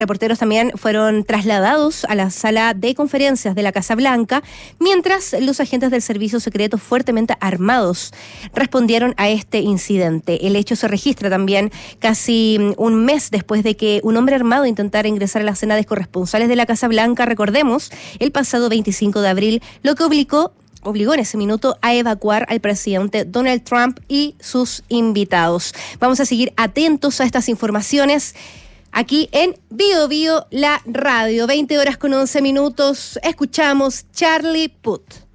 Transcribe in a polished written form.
Reporteros también fueron trasladados a la sala de conferencias de la Casa Blanca, mientras los agentes del servicio secreto fuertemente armados respondieron a este incidente. El hecho se registra también casi un mes después de que un hombre armado intentara ingresar a la cena de corresponsales de la Casa Blanca, recordemos, el pasado 25 de abril, lo que obligó en ese minuto a evacuar al presidente Donald Trump y sus invitados. Vamos a seguir atentos a estas informaciones aquí en Bio Bio, la radio. 20 horas con 11 minutos. Escuchamos Charlie Puth.